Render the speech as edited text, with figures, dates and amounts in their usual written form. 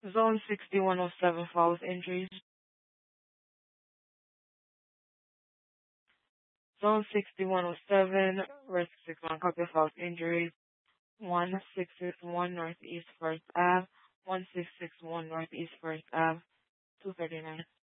Zone 6107 files injuries. Zone 6107, Red 61, copy of files injuries. 1661 Northeast 1st Ave, 1661 Northeast 1st Ave, 239.